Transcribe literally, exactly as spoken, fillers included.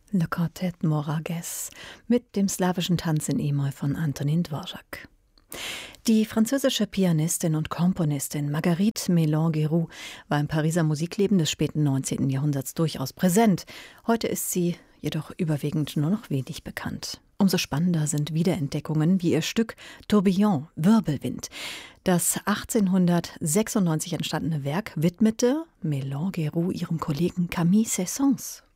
Le Quartet Moragues mit dem slawischen Tanz in E-Moll von Antonin Dvorak. Die französische Pianistin und Komponistin Marguerite Mélan-Guéroux war im Pariser Musikleben des späten neunzehnten Jahrhunderts durchaus präsent. Heute ist sie jedoch überwiegend nur noch wenig bekannt. Umso spannender sind Wiederentdeckungen wie ihr Stück Tourbillon, Wirbelwind. Das achtzehnhundertsechsundneunzig entstandene Werk widmete Mélan-Guéroux ihrem Kollegen Camille Saint-Saëns.